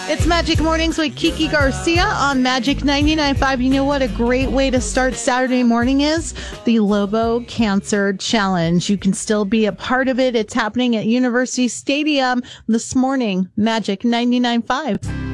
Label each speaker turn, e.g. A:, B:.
A: It's Magic Mornings with Kiki Garcia on Magic 99.5. You know what a great way to start Saturday morning is? The Lobo Cancer Challenge. You can still be a part of it. It's happening at University Stadium this morning. Magic 99.5.